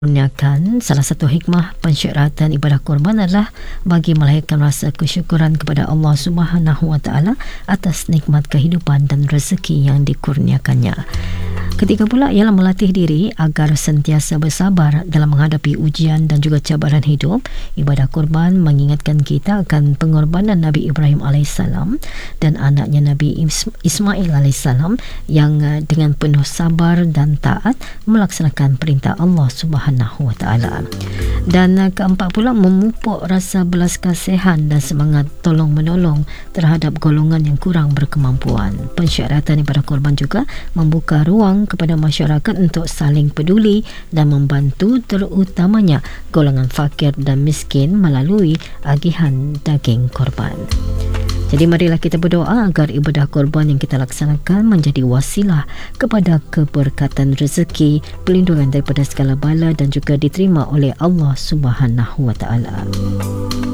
Kurniakan salah satu hikmah pensyaratan ibadah korban adalah bagi melahirkan rasa kesyukuran kepada Allah Subhanahu Wa Taala atas nikmat kehidupan dan rezeki yang dikurniakannya. Ketiga pula ialah melatih diri agar sentiasa bersabar dalam menghadapi ujian dan juga cabaran hidup. Ibadah korban mengingatkan kita akan pengorbanan Nabi Ibrahim AS dan anaknya Nabi Ismail AS yang dengan penuh sabar dan taat melaksanakan perintah Allah Subhanahu Wa Taala. Dan keempat pula, memupuk rasa belas kasihan dan semangat tolong menolong terhadap golongan yang kurang berkemampuan. Pensyaratan ibadah korban juga membuka ruang kepada masyarakat untuk saling peduli dan membantu, terutamanya golongan fakir dan miskin melalui agihan daging korban. Jadi marilah kita berdoa agar ibadah korban yang kita laksanakan menjadi wasilah kepada keberkatan rezeki, perlindungan daripada segala bala dan juga diterima oleh Allah Subhanahu Wa Taala.